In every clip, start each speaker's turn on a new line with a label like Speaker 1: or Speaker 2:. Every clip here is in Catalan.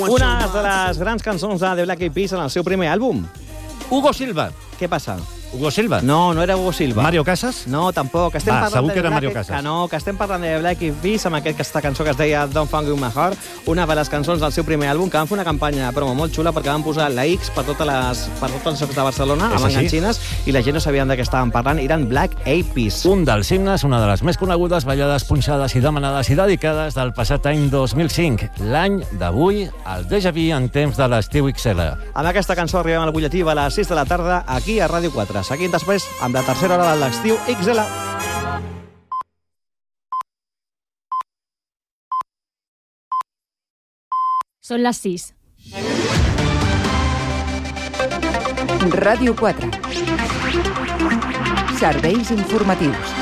Speaker 1: Una de les grans cançons de The Black Eyed Peas en el seu primer àlbum.
Speaker 2: Hugo Silva.
Speaker 1: Què passa?
Speaker 2: Hugo Silva.
Speaker 1: No, no era Hugo Silva.
Speaker 2: Mario Casas?
Speaker 1: No, tampoc. Estem parlant
Speaker 2: segur
Speaker 1: de
Speaker 2: que era
Speaker 1: Black
Speaker 2: Mario
Speaker 1: Eyed-
Speaker 2: Casas.
Speaker 1: Que no, que estem parlant de Black Eyed Peas amb aquesta cançó que es deia Don't Funk With My Heart, una de les cançons del seu primer àlbum, que van fer una campanya de promo molt xula perquè van posar la X per tots els jocs de Barcelona,
Speaker 2: És
Speaker 1: amb
Speaker 2: així?
Speaker 1: enganxines, i la gent no sabien de què estaven parlant. Eren Black Eyed Peas.
Speaker 2: Un dels himnes, una de les més conegudes, ballades, punxades i demanades i dedicades del passat any 2005, l'any d'avui, el déjà vu en temps de l'estiu XL.
Speaker 1: Amb aquesta cançó arribem al butlletí a les 6 de la tarda, aquí a Ràdio 4. Seguim després amb la tercera hora de l'estiu XL.
Speaker 3: Són les 6.
Speaker 4: Ràdio 4. Serveis informatius.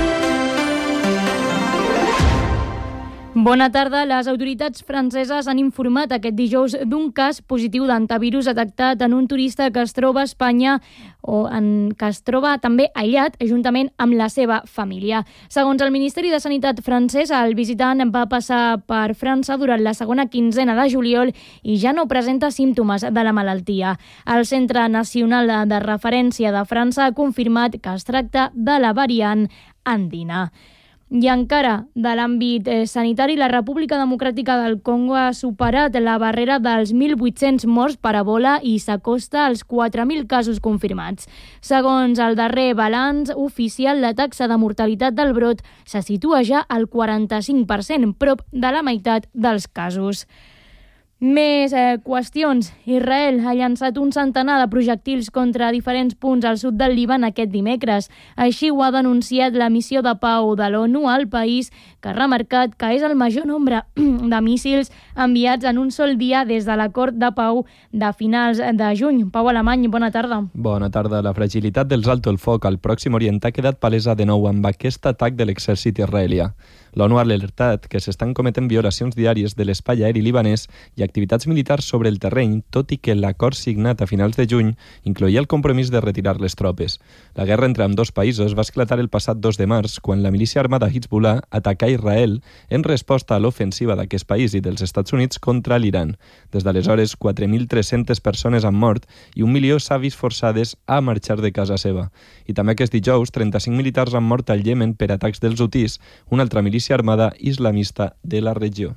Speaker 3: Bona tarda. Les autoritats franceses han informat aquest dijous d'un cas positiu d'antivirus detectat en un turista que es troba a Espanya que es troba també aïllat juntament amb la seva família. Segons el Ministeri de Sanitat francès, el visitant va passar per França durant la segona quinzena de juliol i ja no presenta símptomes de la malaltia. El Centre Nacional de Referència de França ha confirmat que es tracta de la variant andina. I encara, de l'àmbit sanitari, la República Democràtica del Congo ha superat la barrera dels 1.800 morts per Ebola i s'acosta als 4.000 casos confirmats. Segons el darrer balanç oficial, la taxa de mortalitat del brot se situa ja al 45%, prop de la meitat dels casos. Més qüestions. Israel ha llançat un centenar de projectils contra diferents punts al sud del Líban aquest dimecres. Així ho ha denunciat la missió de pau de l'ONU al país, que ha remarcat que és el major nombre de míssils enviats en un sol dia des de l'acord de pau de finals de juny. Pau Alemany, bona tarda.
Speaker 5: Bona tarda. La fragilitat dels alto el foc al Pròxim Orient ha quedat palesa de nou amb aquest atac de l'exèrcit israelià. L'ONU ha alertat que s'estan cometent violacions diàries de l'espai aeri libanès i activitats militars sobre el terreny, tot i que l'acord signat a finals de juny incloïa el compromís de retirar les tropes. La guerra entre ambdós països va esclatar el passat 2 de març, quan la milícia armada Hezbollah atacà Israel en resposta a l'ofensiva d'aquest país i dels Estats Units contra l'Iran. Des d'aleshores, 4.300 persones han mort i 1 milió s'ha vist forçades a marxar de casa seva. I també aquest dijous, 35 militars han mort al Iemen per atacs dels Houthis, una altra milícia armada islamista de la regió.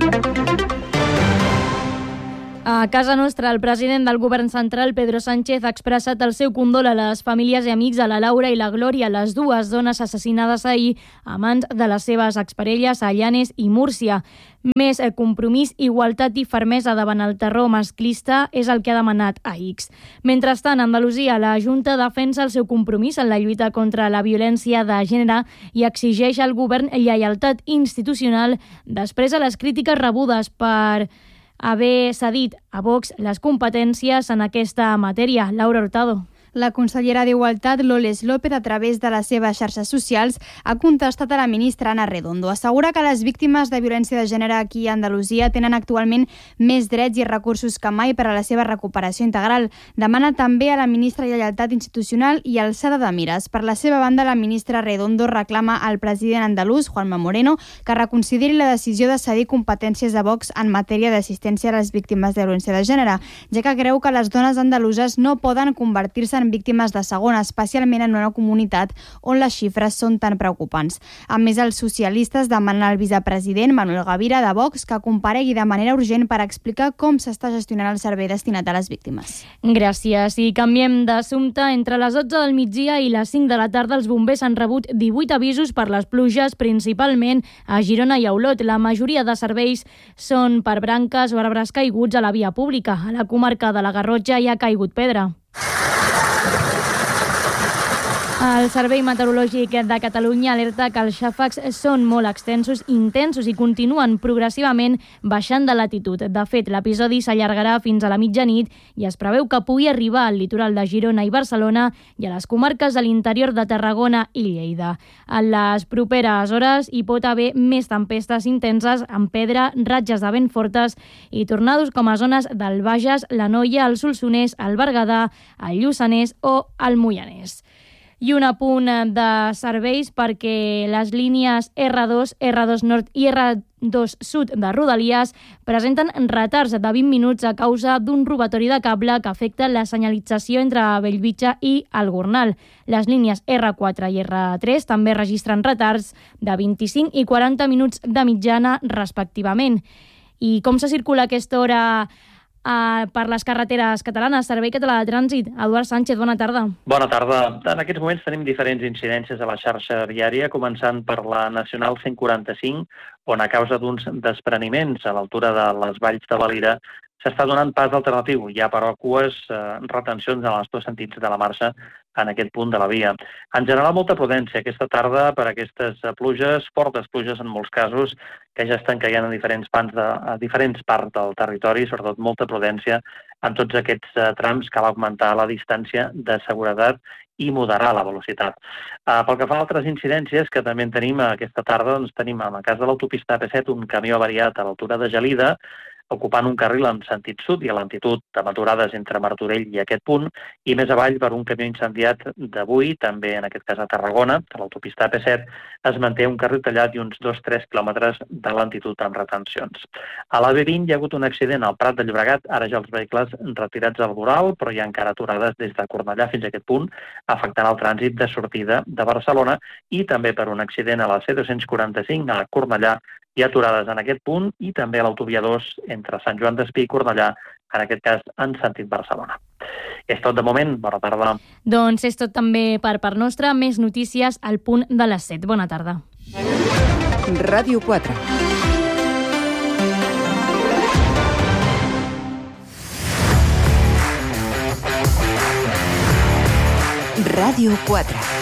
Speaker 3: A casa nostra, el president del govern central, Pedro Sánchez, ha expressat el seu condol a les famílies i amics de la Laura i la Glòria, les dues dones assassinades ahir a mans de les seves exparelles a Llanes i Múrcia. Més compromís, igualtat i fermesa davant el terror masclista és el que ha demanat a X. Mentrestant, a Andalusia, la Junta defensa el seu compromís en la lluita contra la violència de gènere i exigeix al govern lleialtat institucional després de les crítiques rebudes per haver cedit a Vox les competències en aquesta matèria. Laura Hurtado.
Speaker 6: La consellera d'Igualtat, Loles López, a través de les seves xarxes socials, ha contestat a la ministra Ana Redondo. Assegura que les víctimes de violència de gènere aquí a Andalusia tenen actualment més drets i recursos que mai per a la seva recuperació integral. Demana també a la ministra lleialtat institucional i alçada de mires. Per la seva banda, la ministra Redondo reclama al president andalús, Juanma Moreno, que reconsideri la decisió de cedir competències a Vox en matèria d'assistència a les víctimes de violència de gènere, ja que creu que les dones andaluses no poden convertir-se en víctimes de segona, especialment en una comunitat on les xifres són tan preocupants. A més, els socialistes demanen al vicepresident Manuel Gavira de Vox que comparegui de manera urgent per explicar com s'està gestionant el servei destinat a les víctimes.
Speaker 3: Gràcies. I canviem d'assumpte. Entre les 12 del migdia i les 5 de la tarda els bombers han rebut 18 avisos per les pluges, principalment a Girona i a Olot. La majoria de serveis són per branques o arbres caiguts a la via pública. A la comarca de la Garrotxa hi ha caigut pedra. El Servei Meteorològic de Catalunya alerta que els xàfecs són molt extensos, intensos i continuen progressivament baixant de latitud. De fet, l'episodi s'allargarà fins a la mitjanit i es preveu que pugui arribar al litoral de Girona i Barcelona i a les comarques de l'interior de Tarragona i Lleida. En les properes hores hi pot haver més tempestes intenses amb pedra, ratges de vent fortes i tornados com a zones del Bages, l'Anoia, el Solsonès, el Berguedà, el Lluçanès o el Moianès. I un apunt de serveis perquè les línies R2, R2 Nord i R2 Sud de Rodalies presenten retards de 20 minuts a causa d'un robatori de cable que afecta la senyalització entre Bellvitge i el Gornal. Les línies R4 i R3 també registren retards de 25 i 40 minuts de mitjana respectivament. I com se circula a aquesta hora per les carreteres catalanes? Servei Català de Trànsit. Eduard Sánchez, bona tarda.
Speaker 4: Bona tarda. En aquests moments tenim diferents incidències a la xarxa viària, començant per la Nacional 145, on a causa d'uns despreniments a l'altura de les Valls de Valira s'està donant pas alternatiu. Hi ha, però, retencions en els dos sentits de la marxa en aquest punt de la via. En general, molta prudència aquesta tarda per aquestes pluges, fortes pluges en molts casos, que ja estan caient a diferents parts del territori, sobretot molta prudència en tots aquests trams. Cal augmentar la distància de seguretat i moderar la velocitat. Pel que fa a altres incidències que també en tenim aquesta tarda, doncs tenim en el cas de l'autopista AP7 un camió avariat a l'altura de Gelida, ocupant un carril en sentit sud i a l'altitud de aturades entre Martorell i aquest punt, i més avall per un camió incendiat d'avui, també en aquest cas a Tarragona, a l'autopista AP7, es manté un carril tallat i uns 2-3 quilòmetres de lentitud amb retencions. A la B20 hi ha hagut un accident al Prat de Llobregat, ara ja els vehicles retirats al voral, però hi ha encara aturades des de Cornellà fins a aquest punt, afectant el trànsit de sortida de Barcelona, i també per un accident a la C245 a Cornellà, hi ha aturades en aquest punt, i també a l'autovia 2 entre Sant Joan d'Espí i Cornellà, en aquest cas en sentit Barcelona. És tot de moment, bona tarda.
Speaker 3: Doncs és tot també per part nostra. Més notícies al punt de les 7. Bona tarda.
Speaker 7: Ràdio 4. Ràdio 4.